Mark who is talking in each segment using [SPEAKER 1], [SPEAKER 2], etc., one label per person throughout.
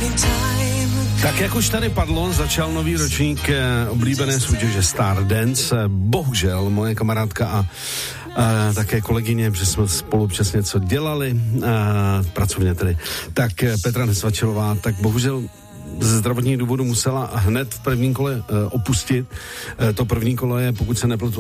[SPEAKER 1] Tak jak už tady padlo, začal nový ročník oblíbené soutěže Stardance. Bohužel moje kamarádka a také kolegyně, protože jsme spolu občas něco dělali, pracovně tedy, tak Petra Nesvačilová, tak bohužel ze zdravotních důvodů musela hned v prvním kole opustit. To první kolo je, pokud se nepletu,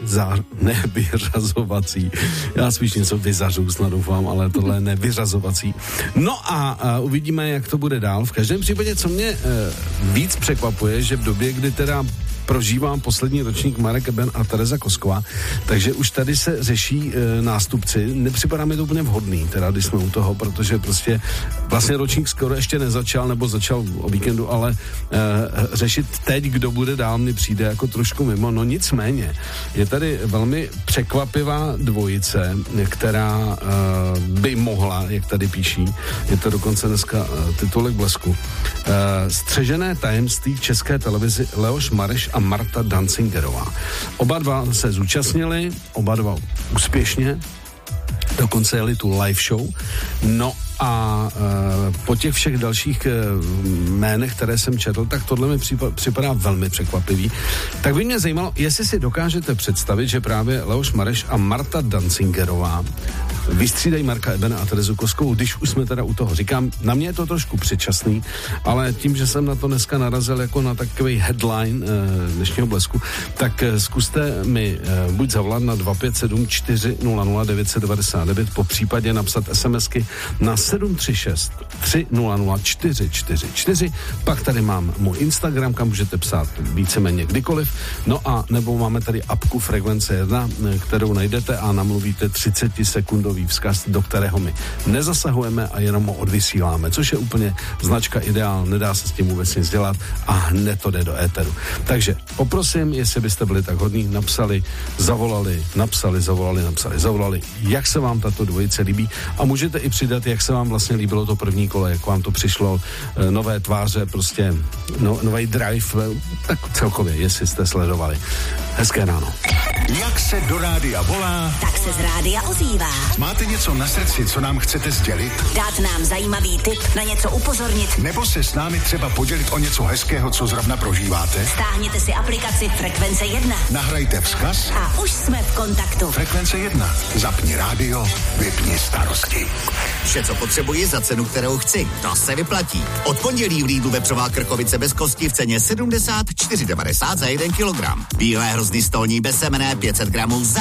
[SPEAKER 1] nevyřazovací. Já spíš něco vyzařu, snad doufám, ale tohle je nevyřazovací. No a uvidíme, jak to bude dál. V každém případě, co mě víc překvapuje, že v době, kdy teda prožívám poslední ročník Marek Eben a Tereza Kosková, takže už tady se řeší nástupci. Nepřipadá mi to úplně vhodný, teda když jsme u toho, protože prostě vlastně ročník skoro ještě nezačal, nebo začal o víkendu, ale řešit teď, kdo bude dál, mi přijde jako trošku mimo. No nicméně, je tady velmi překvapivá dvojice, která by mohla, jak tady píší, je to dokonce dneska titulek Blesku, Střežené tajemství v České televizi Leoš Mareš a Marta Dancingerová. Oba dva se zúčastnili, oba dva úspěšně, dokonce jeli tu live show. No a po těch všech dalších jménech, které jsem četl, tak tohle mi připadá velmi překvapivý. Tak by mě zajímalo, jestli si dokážete představit, že právě Leoš Mareš a Marta Dancingerová vystřídají Marka Ebena a Terezu Koskovou, když už jsme teda u toho. Říkám, na mě je to trošku předčasný, ale tím, že jsem na to dneska narazil jako na takový headline dnešního Blesku, tak zkuste mi buď zavolat na 257 400 999, po případě napsat SMSky na 736 300 444. Pak tady mám můj Instagram, kam můžete psát víceméně kdykoliv. No a nebo máme tady apku Frekvence 1, kterou najdete a namluvíte 30-sekundový vzkaz, do kterého my nezasahujeme a jenom ho odvysíláme, což je úplně značka ideál, nedá se s tím vůbec nic dělat a hned to jde do éteru. Takže poprosím, jestli byste byli tak hodní, napsali, zavolali, zavolali, jak se vám tato dvojice líbí a můžete i přidat, jak se vám vlastně líbilo to první kolo, jak vám to přišlo, nové tváře, prostě nový drive, tak celkově, jestli jste sledovali. Hezké ráno.
[SPEAKER 2] Jak se do rádia volá,
[SPEAKER 3] tak se z rádia ozývá.
[SPEAKER 2] Máte něco na srdci, co nám chcete sdělit?
[SPEAKER 3] Dát nám zajímavý tip, na něco upozornit.
[SPEAKER 2] Nebo se s námi třeba podělit o něco hezkého, co zrovna prožíváte?
[SPEAKER 3] Stáhněte si aplikaci Frekvence 1.
[SPEAKER 2] Nahrajte vzkaz
[SPEAKER 3] a už jsme v kontaktu.
[SPEAKER 2] Frekvence 1. Zapni rádio, vypni starosti.
[SPEAKER 4] Vše, co potřebuji za cenu, kterou chci. To se vyplatí. Od pondělí v Lidlu vepřová krkovice bez kosti v ceně 74,90 za 1 kilogram. Bílé hrozny stolní bez semene 500 gramů za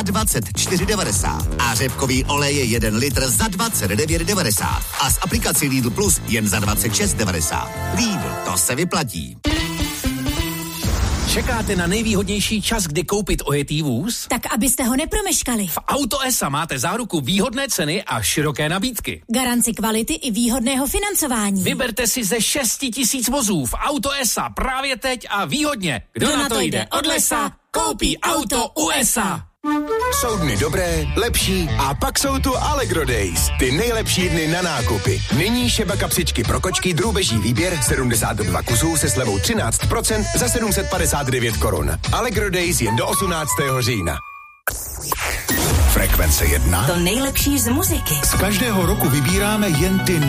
[SPEAKER 4] 24,90. A řepkový olej je 1 litr za 29,90. A z aplikací Lidl Plus jen za 26,90. Lidl, to se vyplatí.
[SPEAKER 5] Čekáte na nejvýhodnější čas, kdy koupit ojetý vůz?
[SPEAKER 6] Tak abyste ho nepromeškali.
[SPEAKER 5] V Auto S máte záruku výhodné ceny a široké nabídky.
[SPEAKER 6] Garanci kvality i výhodného financování.
[SPEAKER 5] Vyberte si ze 6 000 vozů v Auto S právě teď a výhodně. Kdo na to jde od lesa, koupí auto USA.
[SPEAKER 7] Jsou dny dobré, lepší a pak jsou tu Allegro Days. Ty nejlepší dny na nákupy. Nyní šeba kapsičky pro kočky drůbeží výběr 72 kusů se slevou 13% za 759 korun. Allegro Days jen do 18. října.
[SPEAKER 2] Frekvence 1.
[SPEAKER 3] To nejlepší z muziky.
[SPEAKER 2] Z každého roku vybíráme jen ty